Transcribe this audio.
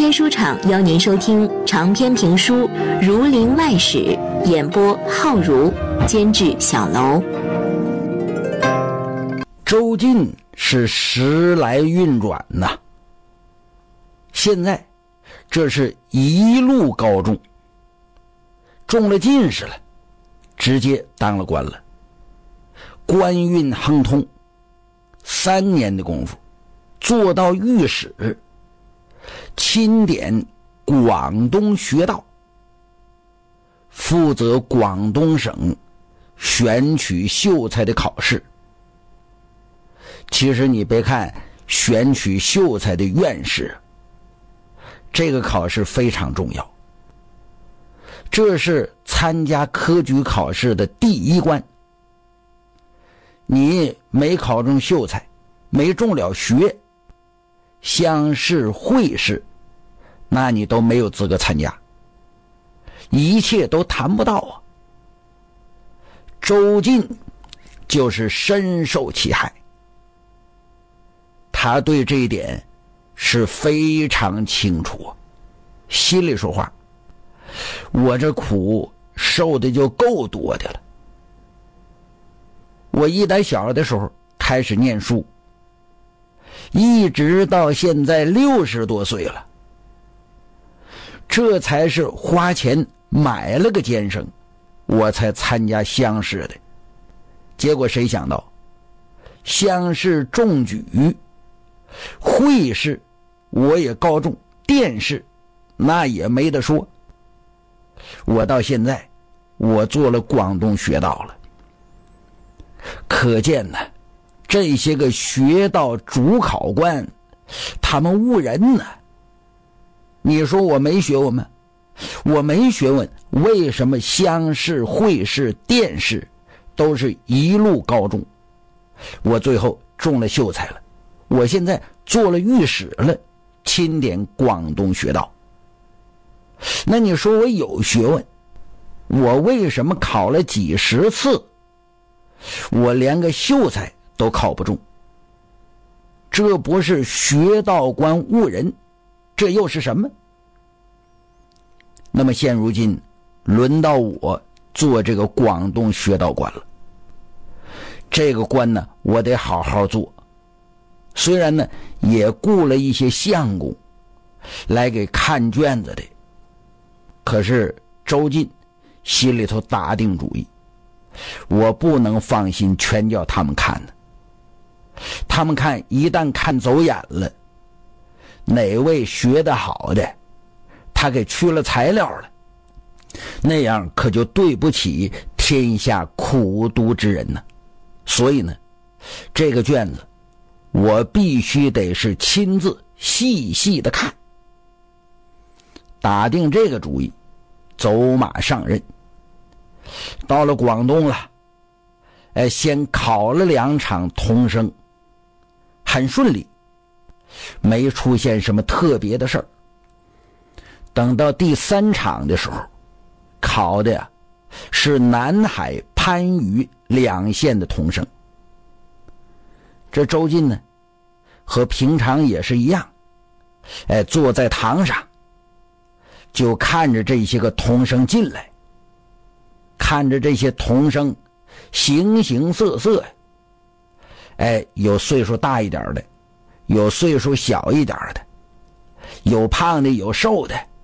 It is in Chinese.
天书场邀您收听长篇评书《儒林外史》，演播浩如，监制小楼。 周进是时来运转呐，现在这是一路高中，中了进士了，直接当了官了，官运亨通，3年的功夫做到御史，钦点广东学道，负责广东省选取秀才的考试。其实你别看选取秀才的院士，这个考试非常重要，这是参加科举考试的第一关。你没考中秀才，没中了学，乡试会试，那你都没有资格参加，一切都谈不到啊。周进就是深受其害，他对这一点是非常清楚，心里说话，我这苦受的就够多的了。我一打小的时候开始念书，一直到现在60多岁了，这才是花钱买了个监生，我才参加乡试的。结果谁想到乡试中举，会试我也高中，殿试那也没得说。我到现在我做了广东学道了，可见呢，这些个学道主考官他们误人呢。你说我没学问吗？我没学问，为什么乡试会试殿试都是一路高中？我最后中了秀才了，我现在做了御史了，钦点广东学道。那你说我有学问，我为什么考了几十次我连个秀才都考不中？这不是学道官误人，这又是什么？那么现如今轮到我做这个广东学道官了，这个官呢我得好好做，虽然呢也雇了一些相公来给看卷子的，可是周进心里头打定主意，我不能放心全叫他们看呢。他们看一旦看走眼了，哪位学得好的他给去了材料了，那样可就对不起天下苦读之人呢。所以呢，这个卷子我必须得是亲自细细的看。打定这个主意，走马上任。到了广东了，先考了2场童生，很顺利，没出现什么特别的事儿。等到第3场的时候，考的呀是南海、番禺2县的童生。这周进呢和平常也是一样，坐在堂上就看着这些个童生进来，看着这些童生形形色色，有岁数大一点的，有岁数小一点的，有胖的有瘦的，